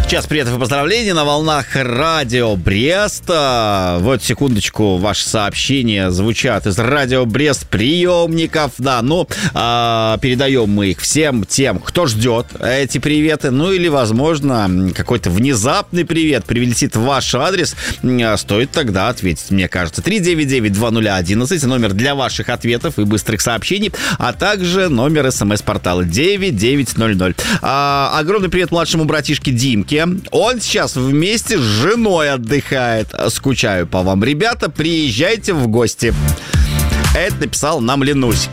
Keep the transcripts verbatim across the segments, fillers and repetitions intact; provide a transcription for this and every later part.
Час приветов и поздравлений на волнах Радио Брест. Вот, секундочку, ваши сообщения звучат из Радио Брест приемников. Да, ну, а, передаем мы их всем тем, кто ждет эти приветы. Ну, или, возможно, какой-то внезапный привет прилетит в ваш адрес. Стоит тогда ответить, мне кажется. три девять девять два нуля одиннадцать, номер для ваших ответов и быстрых сообщений, а также номер смс-портала девять девять ноль ноль. А, огромный привет младшему братишке Димке. Он сейчас вместе с женой отдыхает. Скучаю по вам, ребята. Приезжайте в гости. Это написал нам Ленусик.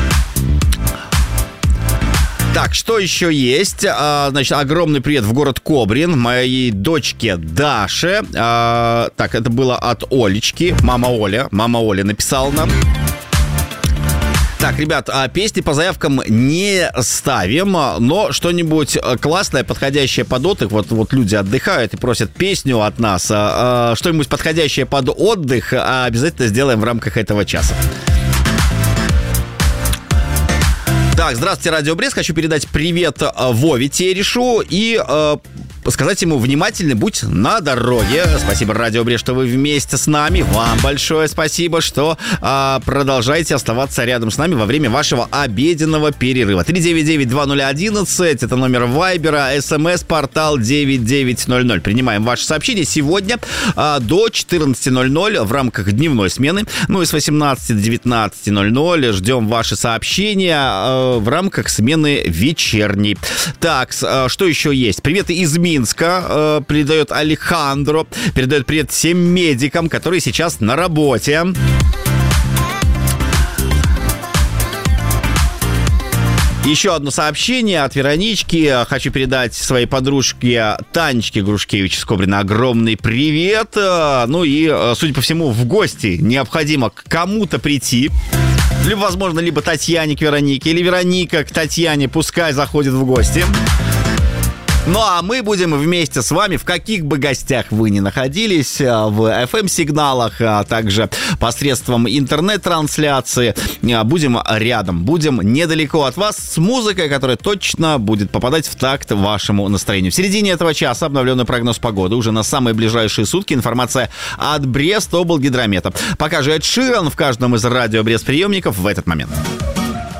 Так, что еще есть? А, значит, огромный привет в город Кобрин моей дочке Даше. А, так, это было от Олечки. Мама Оля. Мама Оля написала нам. Так, ребят, песни по заявкам не ставим, но что-нибудь классное, подходящее под отдых. Вот, вот люди отдыхают и просят песню от нас. Что-нибудь подходящее под отдых обязательно сделаем в рамках этого часа. Так, здравствуйте, Радио Брест. Хочу передать привет Вове Терешу и э, сказать ему: внимательный будь на дороге. Спасибо, Радио Брест, что вы вместе с нами. Вам большое спасибо, что э, продолжаете оставаться рядом с нами во время вашего обеденного перерыва. три девять девять два нуля одиннадцать, это номер Вайбера, смс-портал девять девять ноль ноль. Принимаем ваши сообщения сегодня э, до четырнадцати ноль ноль в рамках дневной смены. Ну и с восемнадцати до девятнадцати ноль ноль ждем ваши сообщения э, в рамках смены вечерней. Так, что еще есть? Привет из Минска э, передает Алехандро. Передает привет всем медикам, которые сейчас на работе. Еще одно сообщение от Веронички. Хочу передать своей подружке Танечке Грушкевич из Кобрина огромный привет. Ну и, судя по всему, в гости необходимо к кому-то прийти. Либо, возможно, либо Татьяне к Веронике, или Вероника к Татьяне, пускай заходит в гости. Ну, а мы будем вместе с вами, в каких бы гостях вы ни находились, в эф эм-сигналах, а также посредством интернет-трансляции, будем рядом, будем недалеко от вас с музыкой, которая точно будет попадать в такт вашему настроению. В середине этого часа обновленный прогноз погоды уже на самые ближайшие сутки. Информация от Брест облгидромета. Пока же Эд Ширан в каждом из радио Брест приемников в этот момент.